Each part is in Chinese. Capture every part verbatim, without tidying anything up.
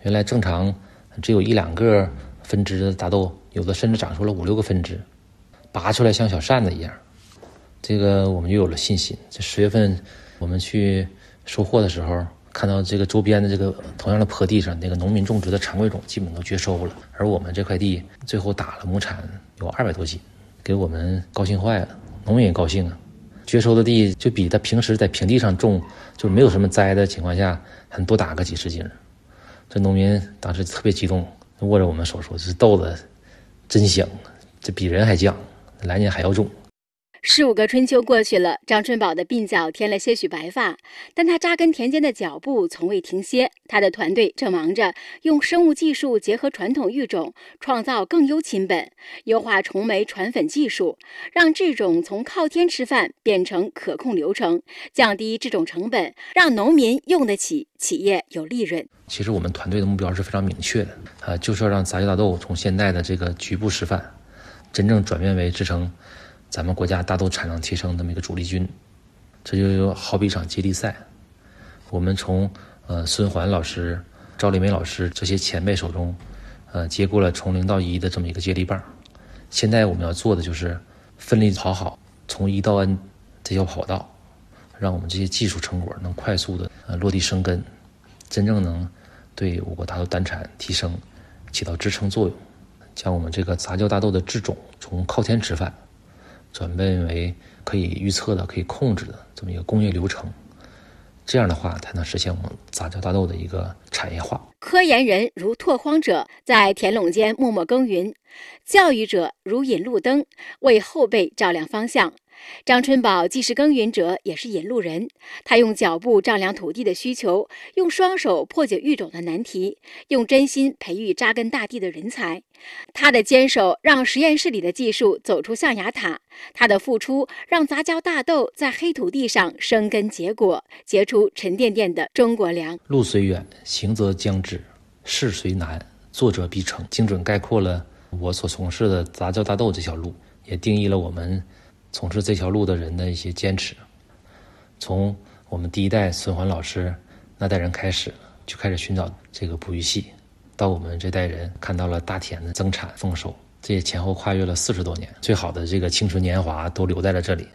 原来正常只有一两个分支的大豆，有的甚至长出了五六个分支，拔出来像小扇子一样。这个我们就有了信心。这十月份我们去收货的时候，看到这个周边的这个同样的坡地上，那个农民种植的常规种基本都绝收了，而我们这块地最后打了亩产有二百多斤，给我们高兴坏了，农民也高兴啊。绝收的地就比他平时在平地上种，就没有什么栽的情况下，还多打个几十斤。这农民当时特别激动，握着我们手说：“这豆子真香，这比人还犟，来年还要种。” 十五个春秋过去了，张春宝的鬓角添了些许白发，但他扎根田间的脚步从未停歇。他的团队正忙着用生物技术结合传统育种，创造更优亲本，优化虫媒传粉技术，让制种从靠天吃饭变成可控流程，降低制种成本，让农民用得起，企业有利润。 其实我们团队的目标是非常明确的，呃，就是要让杂交大豆从现在的这个局部示范，真正转变为制成咱们国家大豆产量提升这么一个主力军。这就好比一场接力赛，我们从呃孙环老师、赵丽梅老师这些前辈手中，呃接过了从零到一的这么一个接力棒。现在我们要做的就是奋力跑好从一到 N 这条跑道，让我们这些技术成果能快速的呃落地生根，真正能对我国大豆单产提升起到支撑作用，将我们这个杂交大豆的制种从靠天吃饭转变为可以预测的、可以控制的这么一个工业流程，这样的话才能实现我们杂交大豆的一个产业化。 科研人如拓荒者，在田垄间默默耕耘；教育者如引路灯，为后辈照亮方向。张春宝既是耕耘者，也是引路人。他用脚步丈量土地的需求，用双手破解育种的难题，用真心培育扎根大地的人才。他的坚守让实验室里的技术走出象牙塔，他的付出让杂交大豆在黑土地上生根结果，结出沉甸甸的中国粮。 路虽远，行则将至；事虽难，做者必成。精准概括了我所从事的杂交大豆这条路，也定义了我们从事这条路的人的一些坚持。从我们第一代孙环老师那代人开始，就开始寻找这个哺育系，到我们这代人看到了大田的增产丰收，这也前后跨越了四十多年，最好的这个青春年华都留在了这里。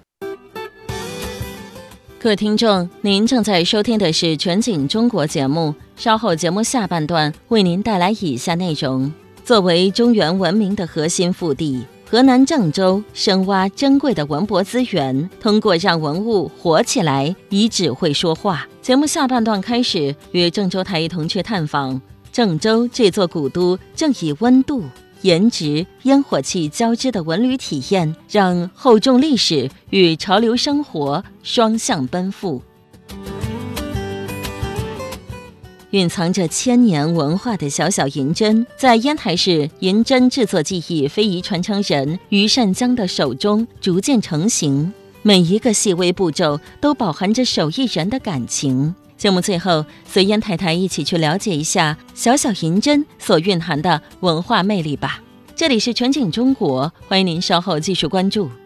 各位听众，您正在收听的是全景中国节目，稍后节目下半段为您带来以下内容。作为中原文明的核心腹地，河南郑州深挖珍贵的文博资源，通过让文物活起来，以纸会说话。节目下半段开始，与郑州台一同去探访郑州这座古都，正以温度、颜值、烟火气交织的文旅体验，让厚重历史与潮流生活双向奔赴。蕴藏着千年文化的小小银针，在烟台市银针制作技艺非遗传承人于善江的手中逐渐成型，每一个细微步骤都饱含着手艺人的感情。节目最后，随烟太太一起去了解一下小小银针所蕴含的文化魅力吧。这里是全景中国，欢迎您稍后继续关注。